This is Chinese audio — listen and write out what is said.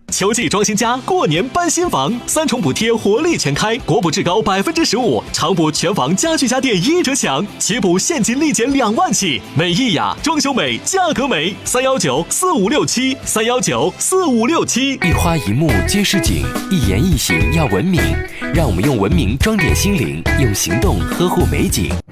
秋季装新家，过年搬新房，3重补贴活力全开，国补至高15%，常补全房家具家电1折享，起补现金立减2万起。美意雅，装修美，价格美，3194567，3194567。 一花一木皆是景，一言一行要文明，让我们用文明装点心灵，用行动呵护美景。